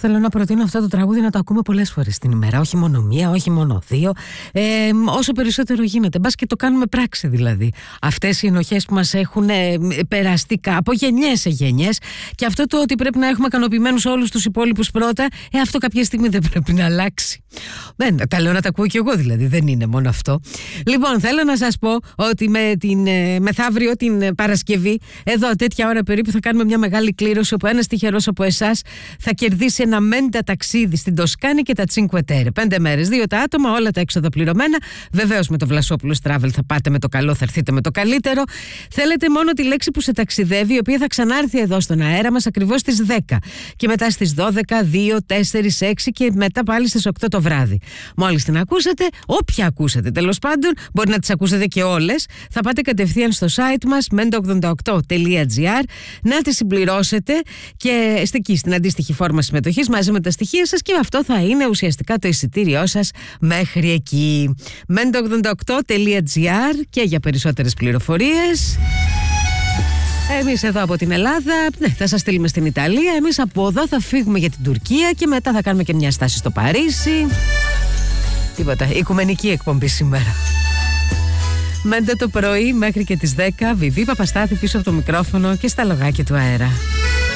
θέλω να προτείνω αυτό το τραγούδι να το ακούμε πολλές φορές την ημέρα. Όχι μόνο μία, όχι μόνο δύο. Όσο περισσότερο γίνεται. Μπας και το κάνουμε πράξη δηλαδή. Αυτές οι ενοχές που μας έχουν περαστεί από γενιές σε γενιές. Και αυτό το ότι πρέπει να έχουμε ικανοποιημένους όλους τους υπόλοιπους πρώτα, αυτό κάποια στιγμή δεν πρέπει να αλλάξει. Τα λέω να τα ακούω κι εγώ δηλαδή. Δεν είναι μόνο αυτό. Λοιπόν, θέλω να σας πω ότι μεθαύριο την Παρασκευή, εδώ τέτοια ώρα περίπου, θα κάνουμε μια μεγάλη κλήρωση όπου ένας τυχερός από εσάς θα κερδίσει ένα μέντα ταξίδι στην Τοσκάνη και τα Cinque Terre. 5 μέρες, 2 τα άτομα, όλα τα έξοδα πληρωμένα. Βεβαίως με το Βλασόπουλος Travel θα πάτε με το καλό, θα έρθετε με το καλύτερο. Θέλετε μόνο τη λέξη που σε ταξιδεύει, η οποία θα ξανάρθει εδώ στον αέρα μας ακριβώς στις 10. Και μετά στις 12, 2, 4, 6 και μετά πάλι στις 8 το βράδυ. Μόλις την ακούσατε, όποια ακούσατε τέλος πάντων, μπορεί να τις ακούσατε και όλες, θα πάτε κατευθείαν στο site μας mendo88.gr να τη συμπληρώσετε και εκεί στην αντίστοιχη φόρμα συμμετοχής μαζί με τα στοιχεία σας, και αυτό θα είναι ουσιαστικά το εισιτήριό σας μέχρι εκεί. mendo88.gr και για περισσότερες πληροφορίες. Εμείς εδώ από την Ελλάδα, θα σας στείλουμε στην Ιταλία. Εμείς από εδώ θα φύγουμε για την Τουρκία και μετά θα κάνουμε και μια στάση στο Παρίσι. Τίποτα, οικουμενική εκπομπή σήμερα. Μέντε το πρωί μέχρι και τις 10. Βιβί Παπαστάθη πίσω από το μικρόφωνο και στα λογάκια του αέρα.